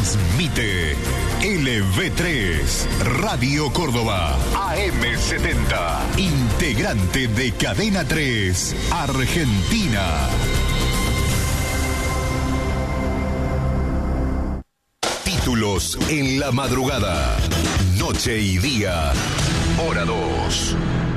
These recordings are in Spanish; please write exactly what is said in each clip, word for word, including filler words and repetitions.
Transmite L V tres, Radio Córdoba, A M setenta, integrante de Cadena tres, Argentina. Títulos en la madrugada, noche y día, hora dos.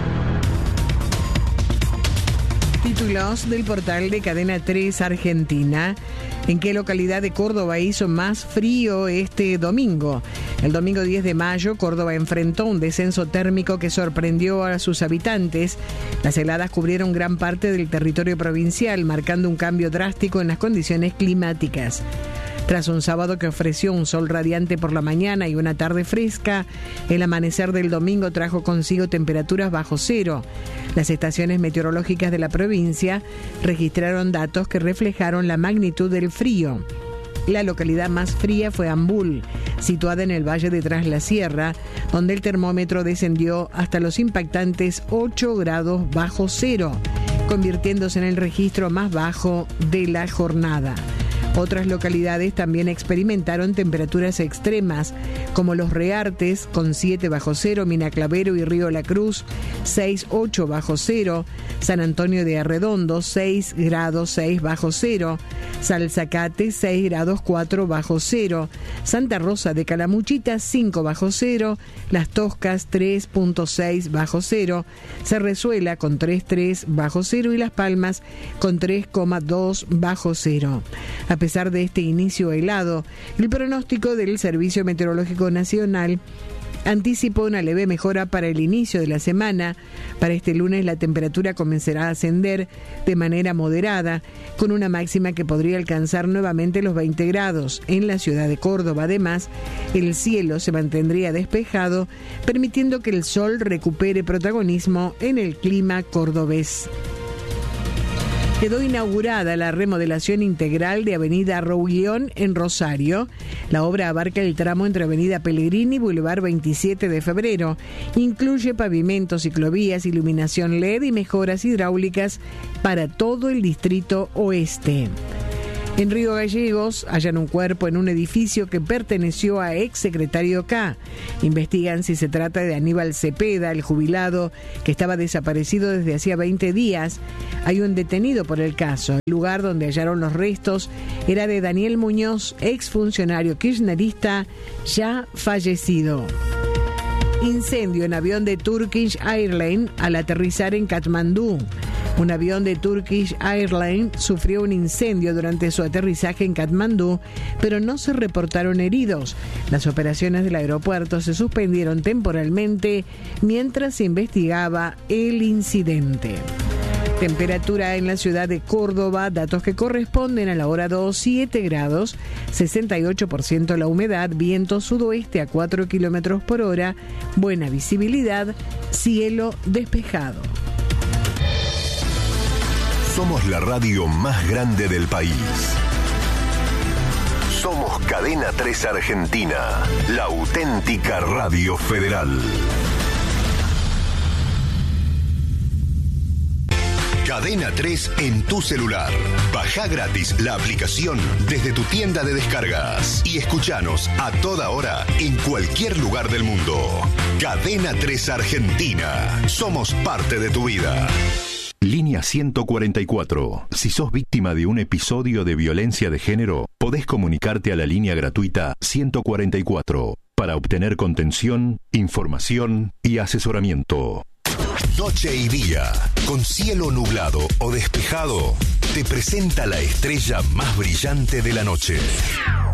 Títulos del portal de Cadena tres Argentina. ¿En qué localidad de Córdoba hizo más frío este domingo? El domingo diez de mayo, Córdoba enfrentó un descenso térmico que sorprendió a sus habitantes. Las heladas cubrieron gran parte del territorio provincial, marcando un cambio drástico en las condiciones climáticas. Tras un sábado que ofreció un sol radiante por la mañana y una tarde fresca, el amanecer del domingo trajo consigo temperaturas bajo cero. Las estaciones meteorológicas de la provincia registraron datos que reflejaron la magnitud del frío. La localidad más fría fue Ambul, situada en el valle de Tras la Sierra, donde el termómetro descendió hasta los impactantes ocho grados bajo cero, convirtiéndose en el registro más bajo de la jornada. Otras localidades también experimentaron temperaturas extremas, como Los Reartes, con siete bajo cero, Minaclavero y Río La Cruz, seis, ocho bajo cero, San Antonio de Arredondo, seis grados seis bajo cero, Salzacate, seis grados cuatro bajo cero, Santa Rosa de Calamuchita, cinco bajo cero, Las Toscas, tres punto seis bajo cero, Cerrezuela con tres punto tres bajo cero y Las Palmas con tres coma dos bajo cero. A A pesar de este inicio helado, el pronóstico del Servicio Meteorológico Nacional anticipó una leve mejora para el inicio de la semana. Para este lunes la temperatura comenzará a ascender de manera moderada, con una máxima que podría alcanzar nuevamente los veinte grados. En la ciudad de Córdoba, además, el cielo se mantendría despejado, permitiendo que el sol recupere protagonismo en el clima cordobés. Quedó inaugurada la remodelación integral de Avenida Roulión en Rosario. La obra abarca el tramo entre Avenida Pellegrini y Boulevard veintisiete de febrero. Incluye pavimentos, ciclovías, iluminación L E D y mejoras hidráulicas para todo el distrito oeste. En Río Gallegos hallan un cuerpo en un edificio que perteneció a ex secretario K. Investigan si se trata de Aníbal Cepeda, el jubilado que estaba desaparecido desde hacía veinte días. Hay un detenido por el caso. El lugar donde hallaron los restos era de Daniel Muñoz, ex funcionario kirchnerista ya fallecido. Incendio en avión de Turkish Airlines al aterrizar en Katmandú. Un avión de Turkish Airlines sufrió un incendio durante su aterrizaje en Katmandú, pero no se reportaron heridos. Las operaciones del aeropuerto se suspendieron temporalmente mientras se investigaba el incidente. Temperatura en la ciudad de Córdoba, datos que corresponden a la hora dos, siete grados, sesenta y ocho por ciento la humedad, viento sudoeste a cuatro kilómetros por hora, buena visibilidad, cielo despejado. Somos la radio más grande del país. Somos Cadena tres Argentina, la auténtica radio federal. Cadena tres en tu celular. Baja gratis la aplicación desde tu tienda de descargas y escuchanos a toda hora en cualquier lugar del mundo. Cadena tres Argentina. Somos parte de tu vida. Línea ciento cuarenta y cuatro. Si sos víctima de un episodio de violencia de género, podés comunicarte a la línea gratuita ciento cuarenta y cuatro para obtener contención, información y asesoramiento. Noche y día, con cielo nublado o despejado, te presenta la estrella más brillante de la noche.